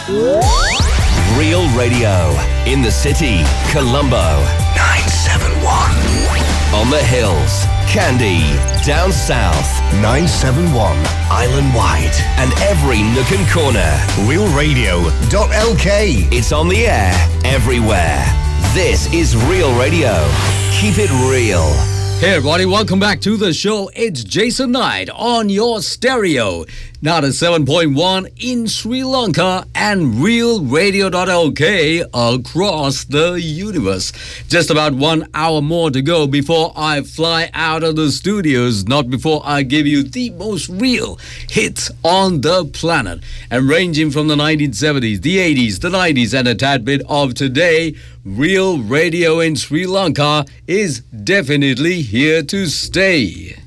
Real Radio. In the city, Colombo. 971. On the hills, Kandy. Down south, 971. Island wide. And every nook and corner. RealRadio.lk. It's on the air everywhere. This is Real Radio. Keep it real. Hey everybody, welcome back to the show. It's Jason Knight on your stereo. Now to 7.1 in Sri Lanka and RealRadio.lk across the universe. Just about 1 hour more to go before I fly out of the studios. Not before I give you the most real hits on the planet. And ranging from the 1970s, the 80s, the 90s, and a tad bit of today, Real Radio in Sri Lanka is definitely here to stay.